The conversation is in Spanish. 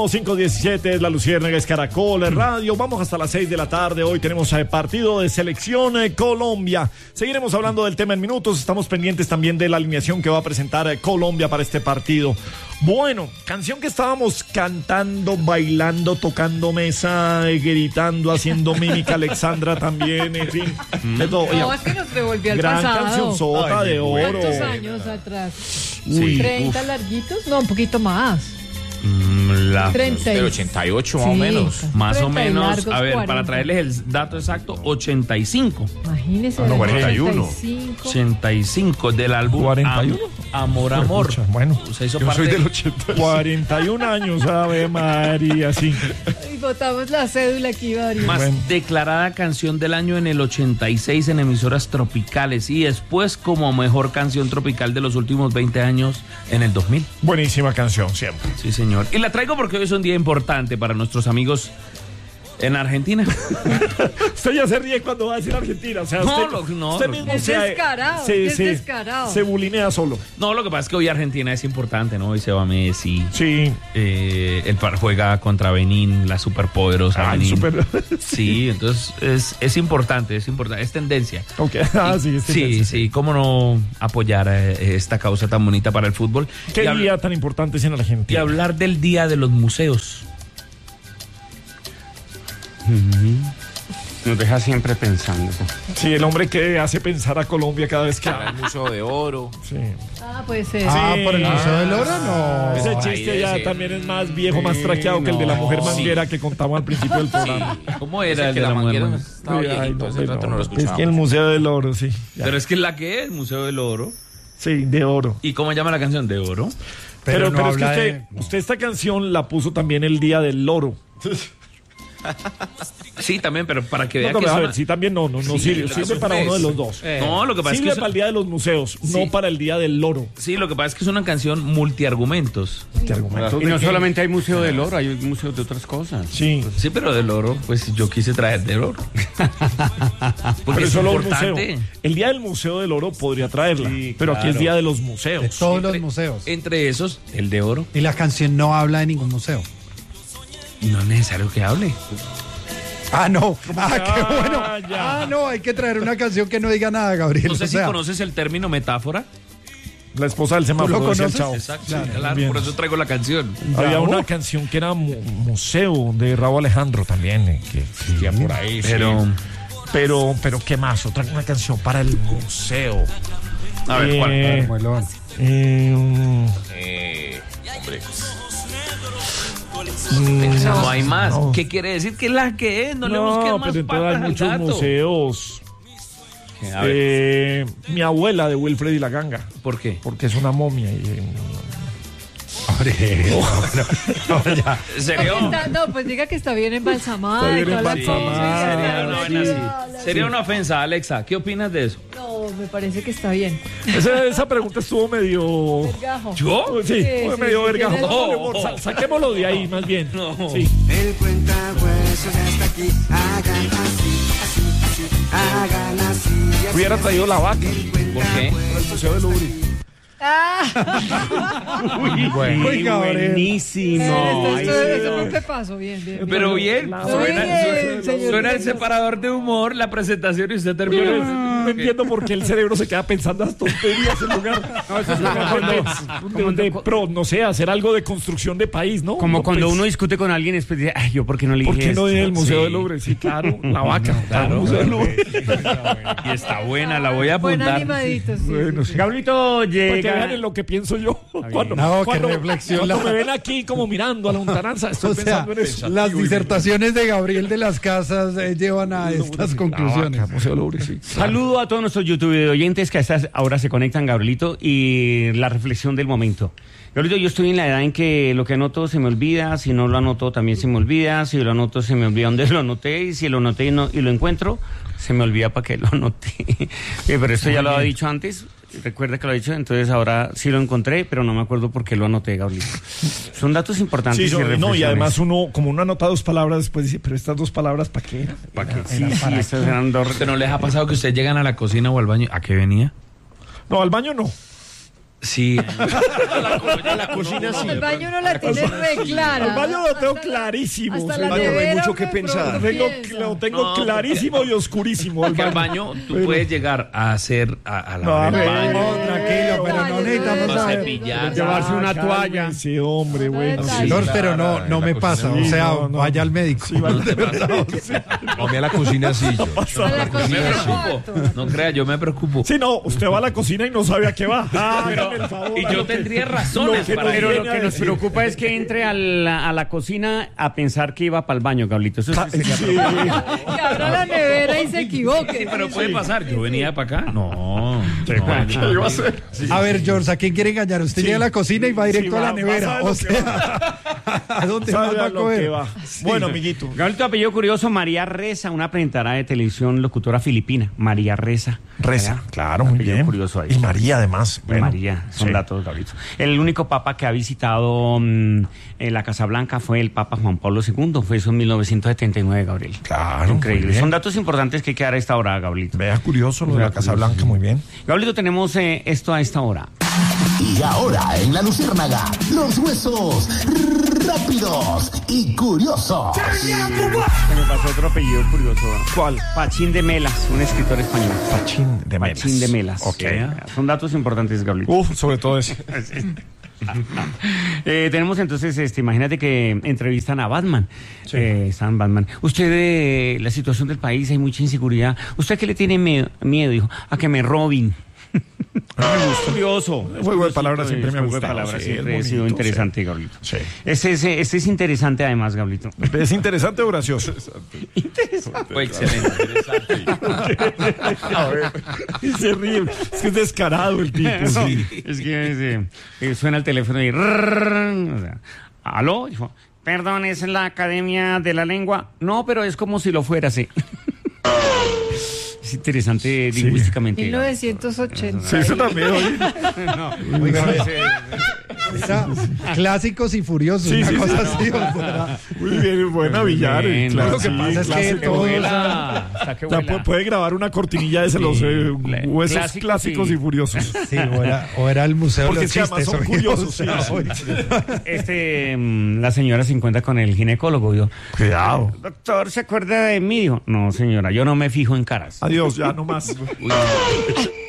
5:17 es La Luciérnaga, es Caracol Radio. Vamos hasta las 6 de la tarde. Hoy tenemos partido de selección Colombia. Seguiremos hablando del tema en minutos. Estamos pendientes también de la alineación que va a presentar Colombia para este partido. Bueno, canción que estábamos cantando, bailando, tocando mesa, gritando, haciendo mímica. Alexandra también, en fin. De todo. No, es que nos devolvió al gran pasado. Canción sota de oro. ¿Cuántos años atrás? Uy, 30 larguitos, no, un poquito más. 30 de 88 más o menos. Más o menos, largos, a ver, 40. para traerles el dato exacto, 85. Imagínese. no, 41. 85 del álbum 41. Amor, Amor. Pucha, bueno, Se hizo yo parte soy del 41 años, Ave María, sí. Y votamos la cédula aquí, varios. más Bueno. declarada canción del año en el 86 en emisoras tropicales y después como mejor canción tropical de los últimos 20 años en el 2000. Buenísima canción, siempre. Sí, señor. Y la traigo porque hoy es un día importante para nuestros amigos en Argentina. Usted ya se ríe cuando va a decir Argentina. O sea, No, usted, no, usted no. mismo Es descarado, es descarado. se bulinea solo. No, lo que pasa es que hoy Argentina es importante, ¿no? Hoy se va Messi. Sí. El par juega contra Benín, la superpoderosa Benín. Super. Sí, entonces es importante, es tendencia. Okay. Ah, sí, Sí, cómo no apoyar esta causa tan bonita para el fútbol. Qué Y día tan importante es en y Argentina. hablar del Día de los Museos. Nos deja siempre pensando. Sí, el hombre que hace pensar a Colombia cada vez que El Museo de Oro. Sí. Ah, puede ser. ¿Por el Museo del Oro? No. Ese por ahí chiste debe ya ser. también es más viejo, más traqueado que el de la mujer manguera que contamos al principio del programa. ¿Cómo era el que de la mujer? manguera estaba Ay, viejito, hace rato no lo es que escuchábamos. el Museo del Oro, sí. Ya. Pero es que la que es, Museo del Oro. Sí, de oro. ¿Y cómo llama la canción? ¿De oro? Pero no es que habla usted esta canción la puso también el día del loro. Sí, también, pero para que No, vea no, que a es ver, una- sí, también no Sí, sirve, la sirve para uno de los dos. No, lo que pasa Sirve es que para el día de los museos, no para el día del loro. sí, lo que pasa es que es una canción multiargumentos. ¿Qué argumentos Y de no qué? solamente hay Museo del Oro, hay museos de otras cosas. Sí, Sí, pero del oro, pues yo quise traer del oro. Porque pero es solo un museo. importante. El día del Museo del Oro podría traerla, pero aquí es día de los De museos. todos los museos. Entre esos, el de oro. Y la canción no habla de ningún museo. No es necesario que hable. Ah, no. Ah, qué bueno. ya. Ah, no, hay que traer una canción que no diga nada, Gabriel. No sé O si sea, conoces el término metáfora. La esposa del semáforo. ¿Tú lo decía el conoces? Chavo. Exacto, Sí, claro, bien. por eso traigo la canción. Había Ya, una canción que era Museo de Raúl Alejandro también, que existía por ahí. Pero, Pero ¿qué más? Una canción para el museo. a ver, ¿cuál? Muelón. No hay más. no. ¿Qué quiere decir? Que es la que es. No le busques más pero entonces patas hay al muchos gato. museos. A ver, Mi abuela de Wilfred y la Ganga, ¿por qué? porque es una momia. ¿En serio? No, pues diga que está bien embalsamada. Está bien y toda la embalsamada. cosa, y Sería una vaina así. así. Sería una ofensa, Alexa. ¿Qué opinas de eso? No, me parece que está bien. Esa pregunta estuvo medio... Gajo. ¿Yo? Sí, fue sí, medio sí, vergajo. tiene- No, amor, saquémoslo de ahí, más bien. No. Sí. El cuentahuesos está aquí, hagan así, hagan así. Hubiera traído la vaca ¿Por qué? para el Museo del Louvre. Uy, Gabriel. Buenísimo. Esto fue un pepazo, bien, bien. Pero bien, La suena, Bien, señor. suena el separador de humor, la presentación y usted Yo termina. no entiendo por qué el cerebro se queda pensando las tonterías en lugar pero no sé, hacer algo de construcción de país, ¿no? Como No, cuando pues, uno discute con alguien, después dice, ay, yo por qué no le dije ¿por qué no esto? en el Museo Sí. del Louvre? Sí, claro, la vaca. Claro. El Museo del Louvre. Y está buena, la voy a Buen apuntar. animadito, sí. Bueno, sí. Gabrielito Para que llega. vean en lo que pienso yo. Cuando, No, qué reflexión. cuando me ven aquí como mirando a la lontananza, estoy O sea, pensando en eso. las disertaciones de Gabriel de las Casas llevan a estas conclusiones. La vaca, Museo del Louvre, sí. Saludo a todos nuestros YouTube oyentes que a estas ahora se conectan, Gabrielito, y la reflexión del momento. Gabrielito, yo estoy en la edad en que lo que anoto se me olvida, si no lo anoto también se me olvida, si lo anoto se me olvida dónde lo anoté, y si lo anoté y lo encuentro, se me olvida para qué lo anoté. Pero esto ya lo había dicho antes, recuerda que lo he dicho, entonces ahora sí lo encontré, pero no me acuerdo por qué lo anoté, Gabrielito. Son datos importantes. Sí, y no, y reflexiones. además uno, como uno anota dos palabras, después dice, pero estas dos palabras, ¿para qué? ¿Para qué? Sí, estas eran dos. ¿Usted no les ha pasado que ustedes llegan a la cocina o al baño? ¿A qué venía? No, al baño no. Sí. La cocina sí. El baño no la tiene re clara. El baño lo tengo Hasta clarísimo. Hasta sí. la El baño no hay nevera mucho que me pensar. Lo tengo No, clarísimo y oscurísimo. Porque al baño tú puedes llegar a hacer a lavar el baño. No, tranquilo, pero no necesitamos No saber. cepillar. Llevarse una Ah, toalla. cálmese, hombre, bueno. Sí. Lord, pero no me pasa. O sea, no, no. vaya al médico. De verdad. O sea, No, a mí a la cocina sí. Yo. A la Yo me cocina preocupo. No crea, yo me preocupo. sí, no, usted va a la cocina y no sabe a qué va. Hágame el favor. Y yo tendría razones Lo que para nos Pero ello. lo que nos preocupa es que entre a la cocina a pensar que iba para el baño, Gablito. Eso sí sería Sí. que abra la nevera y se equivoque. Pero puede pasar. Yo venía para acá. No. ¿Qué iba a hacer? A ver, George, ¿a quién quiere engañar? Usted llega a la cocina y va directo Sí, a la va nevera. a O saber lo que sea, ¿a dónde más ¿Sabe va a a lo que coger? va? Bueno, amiguito. Gablito, apellido curioso, María Reza, una presentadora de televisión, locutora filipina. María Reza. Reza, claro, muy Apellido bien. curioso ahí. Y María, además. Bueno, María, son sí. datos, Gablito. El único papa que ha visitado la Casa Blanca fue el Papa Juan Pablo II. Fue eso en 1979, Gabriel. Claro, Increíble. muy bien. Son datos importantes que hay que dar a esta hora, Gablito. Vea, curioso lo de la Vea, Casa curioso, Blanca, sí. muy bien. Gablito, tenemos esto a esta hora. Y ahora en La Luciérnaga, los huesos rápidos y curiosos. Se me pasó otro apellido curioso. ¿Cuál? Pachín de Melas, un escritor español. Pachín de Melas. Pachín de Melas. Ok. Son datos importantes, Gablito. Uf, sobre todo eso. Tenemos entonces, imagínate que entrevistan a Batman. Stan Batman. Usted, la situación del país, hay mucha inseguridad. ¿Usted a qué le tiene miedo? Dijo, a que me roben. Curioso. El juego de palabras siempre me ha El juego de gustado, palabras sí, siempre es ha sido bonito, interesante, Gablito. Sí. Este es interesante además, Gablito. ¿Es interesante o gracioso? Fue excelente. A ver. Y se ríe. Es que es descarado el tipo. No, Sí. es que suena el teléfono y o sea, ¿aló? Dijo, perdón, ¿es la Academia de la Lengua? No, pero es como si lo fuera, sí. Es interesante lingüísticamente. 1980. Sí, eso también. Oye. Oiga, era clásicos y furiosos, Sí, una sí, cosa sí, así. o sea. Muy bien, buena Villar. Bien, claro, lo que sí, pasa es que clase, todo- Hasta que Ya vuela. puede grabar una cortinilla de los huesos Clásicos clásicos y- y furiosos. Sí, o era el museo Porque de es los que además chistes. son oye, curiosos, o sea, sí. oye. La señora se encuentra con el ginecólogo. Dijo, Cuidado. doctor, ¿se acuerda de mí? Dijo, no, señora, yo no me fijo en caras. Adiós, ya no más.